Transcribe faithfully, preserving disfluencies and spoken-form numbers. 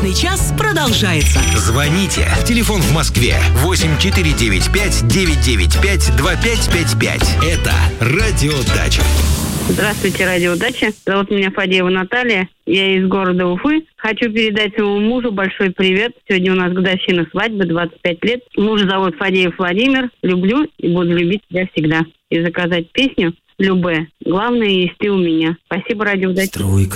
Брачный час продолжается. Звоните. Телефон в Москве восемь четыре девять пять девять девять пять два пять пять пять. Это Радио Дача. Здравствуйте, Радио Дача. Зовут меня Фадеева Наталья. Я из города Уфы. Хочу передать своему мужу большой привет. Сегодня у нас годовщина свадьбы, двадцать пять лет. Мужа зовут Фадеев Владимир. Люблю и буду любить тебя всегда. И заказать песню «Любэ». Главное, есть ты у меня. Спасибо, Радио Дача.